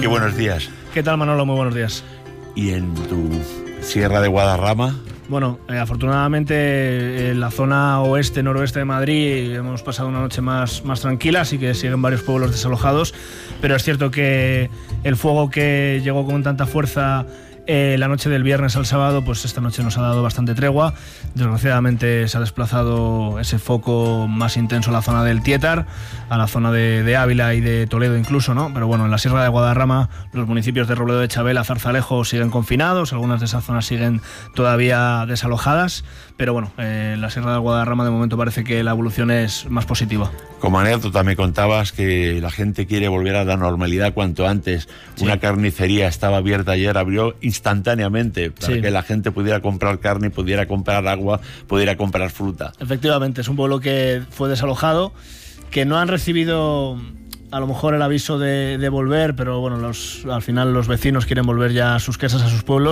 buenos días. ¿Qué tal, Manolo? Muy buenos días. ¿Y en tu Sierra de Guadarrama? Bueno, afortunadamente en la zona oeste-noroeste de Madrid hemos pasado una noche más tranquila, así que siguen varios pueblos desalojados, pero es cierto que el fuego que llegó con tanta fuerza la noche del viernes al sábado, pues esta noche nos ha dado bastante tregua. Desgraciadamente se ha desplazado ese foco más intenso a la zona del Tietar, a la zona de Ávila y de Toledo incluso, ¿no? Pero bueno, en la Sierra de Guadarrama los municipios de Robledo de Chabela, Zarzalejo siguen confinados, algunas de esas zonas siguen todavía desalojadas, pero bueno, en la Sierra de Guadarrama de momento parece que la evolución es más positiva. Como anécdota me contabas que la gente quiere volver a la normalidad cuanto antes. Sí. Una carnicería estaba abierta ayer, abrió instantáneamente para que la gente pudiera comprar carne, pudiera comprar agua, pudiera comprar fruta. Efectivamente, es un pueblo que fue desalojado, que no han recibido a lo mejor el aviso de volver, pero bueno, al final los vecinos quieren volver ya a sus casas, a sus pueblos.